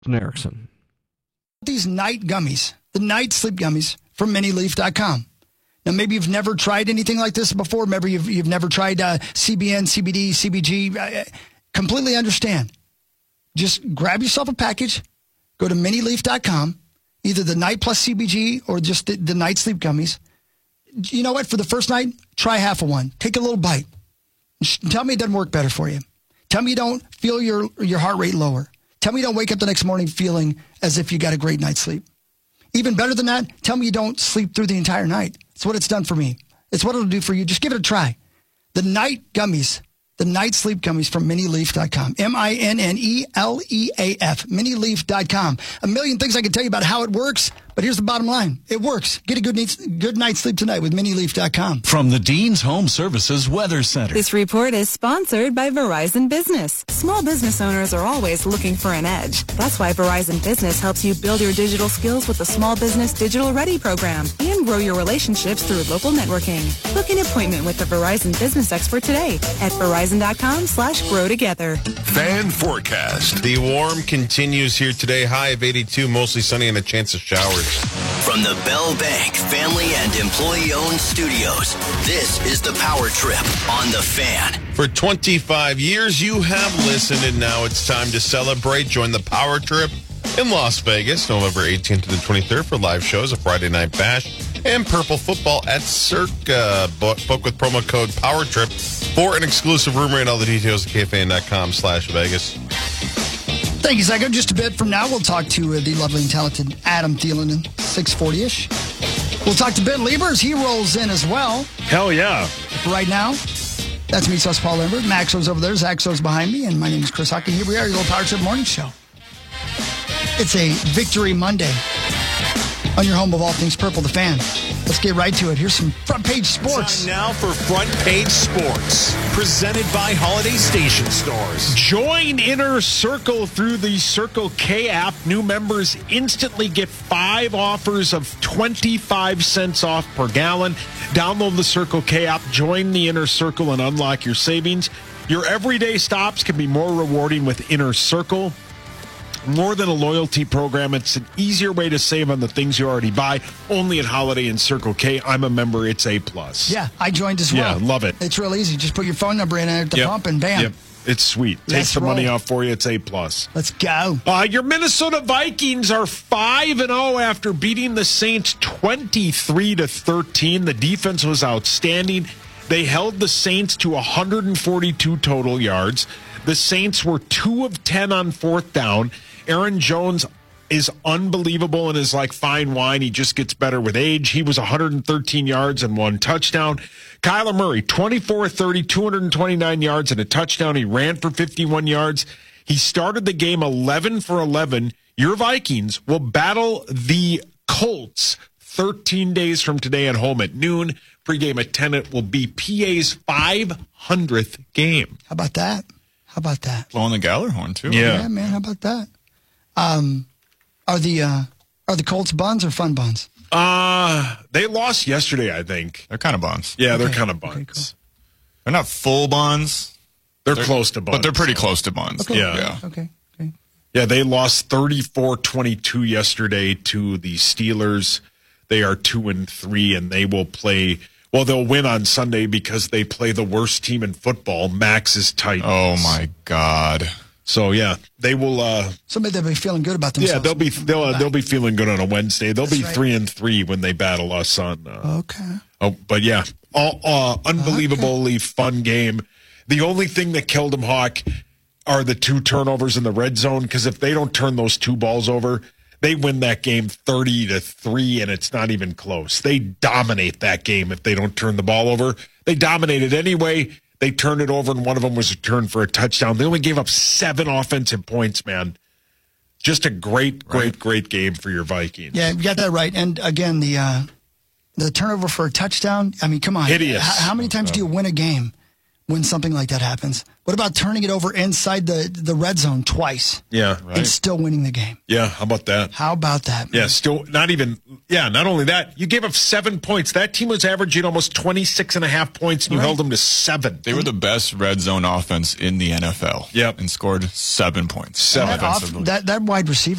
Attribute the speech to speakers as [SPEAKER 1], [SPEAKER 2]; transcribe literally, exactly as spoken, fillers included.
[SPEAKER 1] Erickson.
[SPEAKER 2] These night gummies, the night sleep gummies from mini leaf dot com. Now, maybe you've never tried anything like this before. Maybe you've, you've never tried uh, C B N, C B D, C B G. I completely understand. Just grab yourself a package, go to mini leaf dot com, either the night plus C B G or just the, the night sleep gummies. You know what? For the first night, try half of one. Take a little bite. Tell me it doesn't work better for you. Tell me you don't feel your, your heart rate lower. Tell me you don't wake up the next morning feeling as if you got a great night's sleep. Even better than that, tell me you don't sleep through the entire night. It's what it's done for me. It's what it'll do for you. Just give it a try. The night gummies, the night sleep gummies from mini leaf dot com. M I N N E L E A F, mini leaf dot com. A million things I can tell you about how it works, but here's the bottom line. It works. Get a good, good night's sleep tonight with mini leaf dot com.
[SPEAKER 3] From the Dean's Home Services Weather Center.
[SPEAKER 4] This report is sponsored by Verizon Business. Small business owners are always looking for an edge. That's why Verizon Business helps you build your digital skills with the Small Business Digital Ready program and grow your relationships through local networking. Book an appointment with the Verizon Business expert today at verizon dot com slash grow together.
[SPEAKER 5] Fan forecast.
[SPEAKER 6] The warm continues here today. High of eighty-two, mostly sunny and a chance of showers.
[SPEAKER 7] From the Bell Bank family and employee-owned studios, this is the Power Trip on The Fan.
[SPEAKER 6] For twenty-five years, you have listened, and now it's time to celebrate. Join the Power Trip in Las Vegas, November eighteenth to the twenty-third for live shows, a Friday Night Bash, and Purple Football at Circa. Book, book with promo code POWERTRIP for an exclusive room rate. All the details at K F A N dot com slash Vegas.
[SPEAKER 2] Thank you, Zygo. Just a bit from now, we'll talk to uh, the lovely and talented Adam Thielen in six forty-ish. We'll talk to Ben Liebers. He rolls in as well.
[SPEAKER 8] Hell yeah.
[SPEAKER 2] Right now, that's me, Sus Paul Lambert. Maxo's over there. Zaxo's behind me. And my name is Chris Hockey. Here we are, your little Power Trip Morning Show. It's a Victory Monday on your home of all things purple, The Fan. Let's get right to it. Here's some Front Page Sports.
[SPEAKER 9] Time now for Front Page Sports, presented by Holiday Station Stores.
[SPEAKER 8] Join Inner Circle through the Circle K app. New members instantly get five offers of twenty-five cents off per gallon. Download the Circle K app, join the Inner Circle, and unlock your savings. Your everyday stops can be more rewarding with Inner Circle. More than a loyalty program, it's an easier way to save on the things you already buy. Only at Holiday and Circle K. I'm a member. It's A plus.
[SPEAKER 2] Yeah, I joined as well.
[SPEAKER 8] Yeah, love it.
[SPEAKER 2] It's real easy. Just put your phone number in at the
[SPEAKER 8] yep.
[SPEAKER 2] pump and bam.
[SPEAKER 8] Yep. It's sweet. Takes
[SPEAKER 2] Let's
[SPEAKER 8] the
[SPEAKER 2] roll.
[SPEAKER 8] money off for you. It's A plus.
[SPEAKER 2] Let's go.
[SPEAKER 8] Uh, your Minnesota Vikings are five and oh after beating the Saints twenty-three to thirteen. The defense was outstanding. They held the Saints to one hundred forty-two total yards. The Saints were two of ten on fourth down. Aaron Jones is unbelievable and is like fine wine. He just gets better with age. He was one hundred thirteen yards and one touchdown. Kyler Murray, twenty-four thirty, two hundred twenty-nine yards and a touchdown. He ran for fifty-one yards. He started the game eleven for eleven. Your Vikings will battle the Colts thirteen days from today at home at noon. Pregame at ten. It will be P A's five hundredth game.
[SPEAKER 2] How about that? How about that?
[SPEAKER 10] Blowing the Galler horn, too.
[SPEAKER 8] Yeah.
[SPEAKER 2] Yeah, man. How about that? Um, are the uh, are the Colts buns or fun buns?
[SPEAKER 8] Uh, they lost yesterday, I think.
[SPEAKER 10] They're kind of buns.
[SPEAKER 8] Yeah, they're
[SPEAKER 2] Okay.
[SPEAKER 8] kind of buns.
[SPEAKER 2] Okay, cool.
[SPEAKER 10] They're not full buns.
[SPEAKER 8] They're, close to buns.
[SPEAKER 10] But they're pretty close to buns.
[SPEAKER 2] Okay.
[SPEAKER 8] Yeah.
[SPEAKER 10] yeah.
[SPEAKER 2] Okay. Okay.
[SPEAKER 8] Yeah, they lost thirty-four twenty-two yesterday to the Steelers. They are two and three, and they will play. Well, they'll win on Sunday because they play the worst team in football, Max's Titans.
[SPEAKER 10] Oh, my God.
[SPEAKER 8] So yeah, they will. Uh,
[SPEAKER 2] Somebody they'll be feeling good about themselves.
[SPEAKER 8] yeah, they'll be they'll uh, they'll be feeling good on a Wednesday. They'll
[SPEAKER 2] That's
[SPEAKER 8] be
[SPEAKER 2] right.
[SPEAKER 8] three and three when they battle us on. Uh,
[SPEAKER 2] Okay.
[SPEAKER 8] oh, but yeah, all, uh, unbelievably fun game. The only thing that killed them, Hawk, are the two turnovers in the red zone. Because if they don't turn those two balls over, they win that game thirty to three, and it's not even close. They dominate that game if they don't turn the ball over. They dominate it anyway. They turned it over, and one of them was returned for a touchdown. They only gave up seven offensive points, man. Just a great, great, right. great game for your Vikings.
[SPEAKER 2] Yeah, you got that right. And again, the uh, the turnover for a touchdown. I mean, come on.
[SPEAKER 8] Hideous.
[SPEAKER 2] H- how many times do you win a game when something like that happens. What about turning it over inside the, the red zone twice
[SPEAKER 8] Yeah.
[SPEAKER 2] and still winning the game?
[SPEAKER 8] Yeah, how about that?
[SPEAKER 2] How about that, man?
[SPEAKER 8] Yeah, still not even, yeah, not only that, you gave up seven points. That team was averaging almost twenty-six and a half points, and you
[SPEAKER 2] Right.
[SPEAKER 8] held them to seven.
[SPEAKER 10] They were the best red zone offense in the N F L.
[SPEAKER 8] Yep.
[SPEAKER 10] And scored seven points.
[SPEAKER 8] Seven.
[SPEAKER 2] That, off,
[SPEAKER 10] offensively.
[SPEAKER 2] that, that wide receiver